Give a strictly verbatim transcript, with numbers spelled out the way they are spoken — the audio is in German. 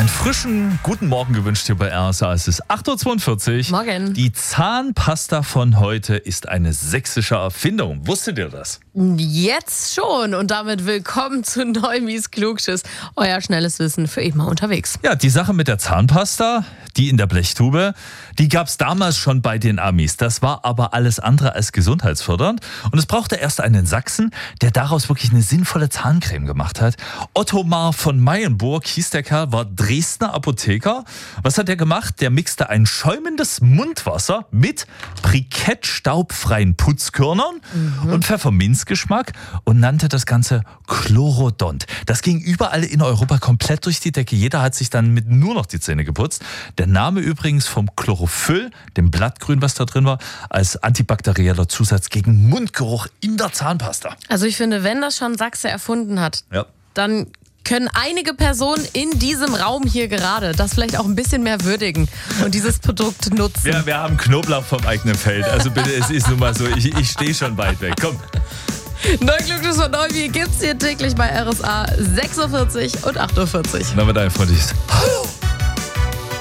Einen frischen guten Morgen gewünscht hier bei R S A. Es ist acht Uhr zweiundvierzig. Morgen. Die Zahnpasta von heute ist eine sächsische Erfindung. Wusstet ihr das? Jetzt schon. Und damit willkommen zu Neumis Klugschiss. Euer schnelles Wissen für immer unterwegs. Ja, die Sache mit der Zahnpasta, die in der Blechtube, die gab es damals schon bei den Amis. Das war aber alles andere als gesundheitsfördernd. Und es brauchte erst einen Sachsen, der daraus wirklich eine sinnvolle Zahncreme gemacht hat. Ottomar von Meyenburg hieß der Kerl, war Dresdner Apotheker. Was hat er gemacht? Der mixte ein schäumendes Mundwasser mit brikettstaubfreien Putzkörnern mhm. und Pfefferminzgeschmack und nannte das Ganze Chlorodont. Das ging überall in Europa komplett durch die Decke. Jeder hat sich dann mit nur noch die Zähne geputzt. Der Name übrigens vom Chlorophyll, dem Blattgrün, was da drin war, als antibakterieller Zusatz gegen Mundgeruch in der Zahnpasta. Also ich finde, wenn das schon Sachse erfunden hat, ja. dann können einige Personen in diesem Raum hier gerade das vielleicht auch ein bisschen mehr würdigen und dieses Produkt nutzen. Ja, wir haben Knoblauch vom eigenen Feld. Also bitte, es ist nun mal so, ich, ich stehe schon weit weg. Komm. Neuglücklich von Neuwi gibt's hier täglich bei R S A sechs Uhr vierzig und acht Uhr vierzig. Und dann wird ein freundliches Hallo.